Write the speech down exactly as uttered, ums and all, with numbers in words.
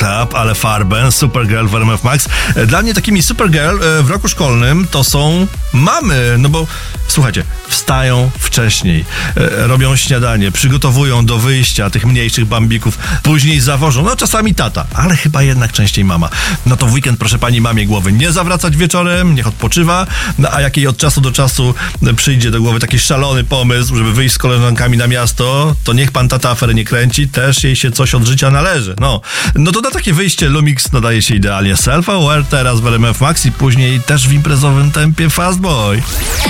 make-up, ale farbę, Supergirl w R M F Max. Dla mnie takimi Supergirl w roku szkolnym to są mamy, no bo słuchajcie, wstają wcześniej, robią śniadanie, przygotowują do wyjścia tych mniejszych bambików, później zawożą, no czasami tata, ale chyba jednak częściej mama. No to w weekend proszę pani mamie głowy nie zawracać wieczorem, niech odpoczywa, no a jak jej od czasu do czasu przyjdzie do głowy taki szalony pomysł, żeby wyjść z koleżankami na miasto, to niech pan tata afery nie kręci, też jej się coś od życia należy. No, no to na takie wyjście Lumix nadaje się idealnie Self-Aware teraz w R M F Max i później też w imprezowym tempie Fast Boy.